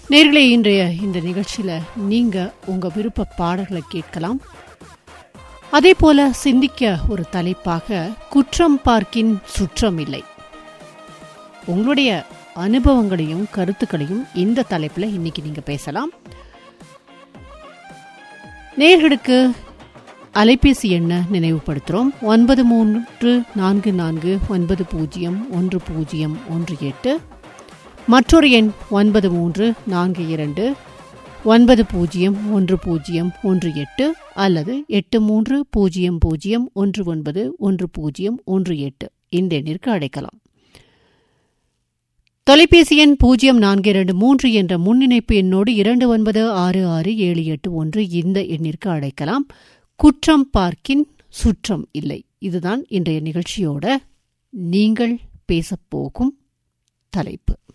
நேர்களே, இன்றைய இந்த நிகழ்ச்சியில நீங்க உங்க விருப்ப பாடல்களை கேட்கலாம். அதே போல சிந்திக்க ஒரு தலைப்பாக குற்றம் பார்க்கின் சுற்றம் இல்லை. உங்களுடைய அனுபவங்களையும் கருத்துக்களையும் இந்த தலைப்புல இன்னைக்கு நீங்க பேசலாம். நேர்களுக்கு அலைபேசி எண்ண நினைவுபடுத்துறோம். 9344901018, மற்றொரு எண் 9342901018 அல்லது 8300191018 இந்த எண்ணிற்கு அழைக்கலாம். தொலைபேசி எண் 0423 என்ற முன்னிணைப்பு எண்ணோடு 29667881 இந்த எண்ணிற்கு அழைக்கலாம். குற்றம் பார்க்கின் சுற்றம் இல்லை. இதுதான் இன்றைய நிகழ்ச்சியோட நீங்கள் பேசப்போகும் தலைப்பு.